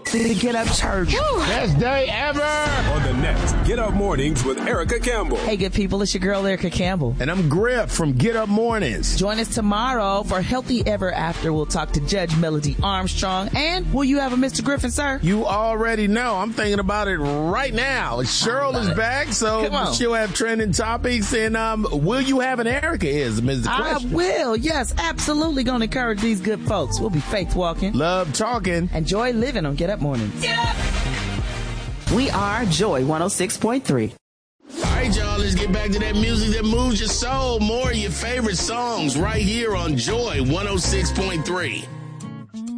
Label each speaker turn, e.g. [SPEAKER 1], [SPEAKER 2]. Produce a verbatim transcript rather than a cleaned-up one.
[SPEAKER 1] The Get Up Church.
[SPEAKER 2] Woo.
[SPEAKER 3] Best day ever.
[SPEAKER 4] On the next Get Up Mornings with Erica Campbell.
[SPEAKER 1] Hey, good people, it's your girl, Erica Campbell.
[SPEAKER 3] And I'm Griff from Get Up Mornings.
[SPEAKER 1] Join us tomorrow for Healthy Ever After. We'll talk to Judge Melody Armstrong. And will you have a Mister Griffin, sir?
[SPEAKER 3] You already know. I'm thinking about it right now. Cheryl is it. back, so she'll have trending topics. And um, will you have an Erica is, Mister question.
[SPEAKER 1] I will, yes, absolutely going to encourage these good folks. We'll be faith walking.
[SPEAKER 3] Love talking.
[SPEAKER 1] Enjoy living on Get Up Mornings.
[SPEAKER 2] Get up.
[SPEAKER 1] We are Joy one oh six point three.
[SPEAKER 3] All right, y'all, let's get back to that music that moves your soul. More of your favorite songs right here on Joy one oh six point three.